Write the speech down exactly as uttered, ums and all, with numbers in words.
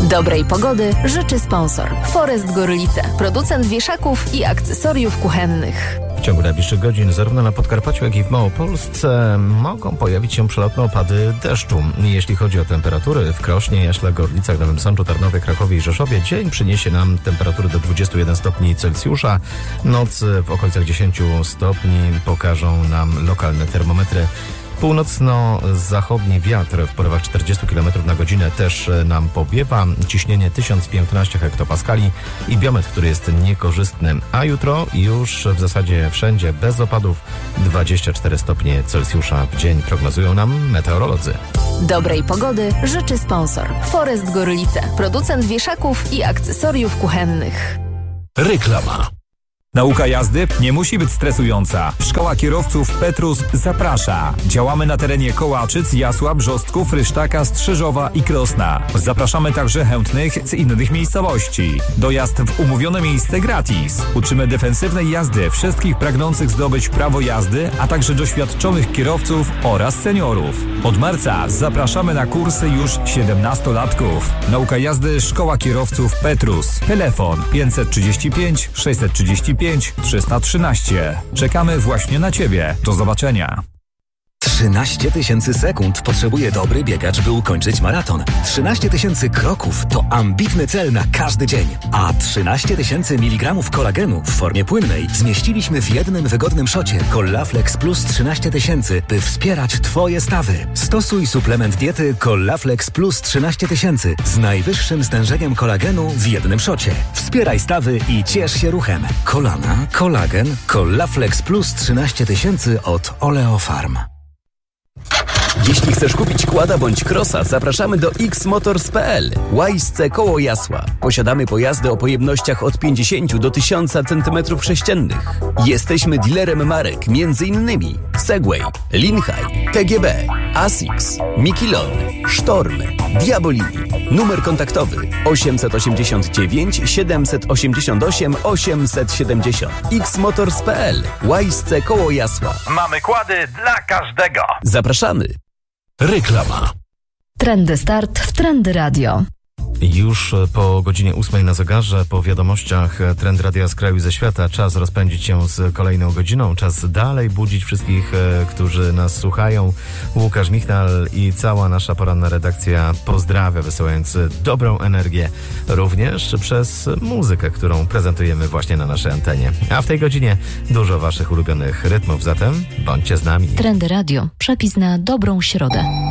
Dobrej pogody życzy sponsor Forest Gorlice, producent wieszaków i akcesoriów kuchennych. W ciągu najbliższych godzin zarówno na Podkarpaciu, jak i w Małopolsce mogą pojawić się przelotne opady deszczu. Jeśli chodzi o temperatury w Krośnie, Jaśle, Gorlicach, Nowym Sączu, Tarnowie, Krakowie i Rzeszowie, dzień przyniesie nam temperatury do dwudziestu jeden stopni Celsjusza. Noc w okolicach dziesięciu stopni pokażą nam lokalne termometry. Północno-zachodni wiatr w porywach czterdzieści kilometrów na godzinę też nam powiewa. Ciśnienie tysiąc piętnaście hektopaskali i biometr, który jest niekorzystny. A jutro już w zasadzie wszędzie bez opadów dwadzieścia cztery stopnie Celsjusza w dzień prognozują nam meteorolodzy. Dobrej pogody życzy sponsor Forest Gorlice, producent wieszaków i akcesoriów kuchennych. Reklama. Nauka jazdy nie musi być stresująca. Szkoła Kierowców Petrus zaprasza. Działamy na terenie Kołaczyc, Jasła, Brzostków, Rysztaka, Strzyżowa i Krosna. Zapraszamy także chętnych z innych miejscowości. Dojazd w umówione miejsce gratis. Uczymy defensywnej jazdy wszystkich pragnących zdobyć prawo jazdy, a także doświadczonych kierowców oraz seniorów. Od marca zapraszamy na kursy już siedemnastolatków. Nauka jazdy Szkoła Kierowców Petrus. Telefon pięćset trzydzieści pięć sześćset trzydzieści pięć trzysta trzynaście. Czekamy właśnie na Ciebie. Do zobaczenia. trzynaście tysięcy sekund potrzebuje dobry biegacz, by ukończyć maraton. trzynaście tysięcy kroków to ambitny cel na każdy dzień. A trzynaście tysięcy miligramów kolagenu w formie płynnej zmieściliśmy w jednym wygodnym szocie Collaflex Plus trzynaście tysięcy, by wspierać Twoje stawy. Stosuj suplement diety Collaflex Plus trzynaście tysięcy z najwyższym stężeniem kolagenu w jednym szocie. Wspieraj stawy i ciesz się ruchem. Kolana, kolagen, Collaflex Plus trzynaście tysięcy od Oleofarm. Jeśli chcesz kupić quada bądź crossa, zapraszamy do X Motors kropka p l. Łajsce koło Jasła. Posiadamy pojazdy o pojemnościach od pięćdziesięciu do tysiąca centymetrów sześciennych. Jesteśmy dealerem marek m.in. Segway, Linhai, T G B, Asics, Mikilon, Sztorm, Diabolini. Numer kontaktowy osiemset osiemdziesiąt dziewięć siedemset osiemdziesiąt osiem osiemset siedemdziesiąt. X Motors kropka p l. Łajsce koło Jasła. Mamy kłady dla każdego. Zapraszamy. Reklama. Trendy Start w Trendy Radio. Już po godzinie ósmej na zegarze, po wiadomościach Trend Radia z kraju i ze świata, czas rozpędzić się z kolejną godziną, czas dalej budzić wszystkich, którzy nas słuchają. Łukasz Michnal i cała nasza poranna redakcja pozdrawia, wysyłając dobrą energię, również przez muzykę, którą prezentujemy właśnie na naszej antenie. A w tej godzinie dużo waszych ulubionych rytmów, zatem bądźcie z nami. Trendy Radio. Przepis na dobrą środę.